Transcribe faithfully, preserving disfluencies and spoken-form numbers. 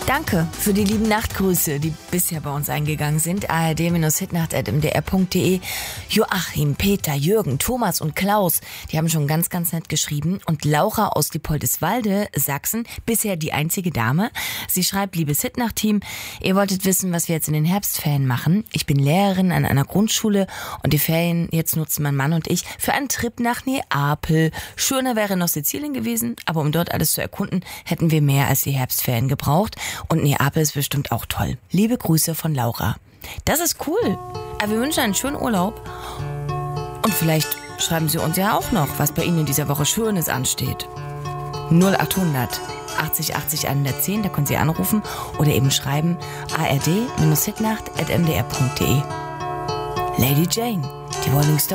Danke für die lieben Nachtgrüße, die bisher bei uns eingegangen sind. A R D Hitnacht at m d r punkt d e. Joachim, Peter, Jürgen, Thomas und Klaus, die haben schon ganz, ganz nett geschrieben. Und Laura aus Diepoldeswalde, Sachsen, bisher die einzige Dame. Sie schreibt, liebes Hitnacht-Team, ihr wolltet wissen, was wir jetzt in den Herbstferien machen. Ich bin Lehrerin an einer Grundschule und die Ferien jetzt nutzen mein Mann und ich für einen Trip nach Neapel. Schöner wäre noch Sizilien gewesen, aber um dort alles zu erkunden, hätten wir mehr als die Herbstferien gebraucht. Und Neapel ist bestimmt auch toll. Liebe Grüße von Laura. Das ist cool. Aber wir wünschen einen schönen Urlaub. Und vielleicht schreiben Sie uns ja auch noch, was bei Ihnen in dieser Woche Schönes ansteht. null acht hundert achtzig achtzig hundertzehn, da können Sie anrufen oder eben schreiben a r d Hitnacht at m d r punkt d e. Lady Jane, die Rolling Stones.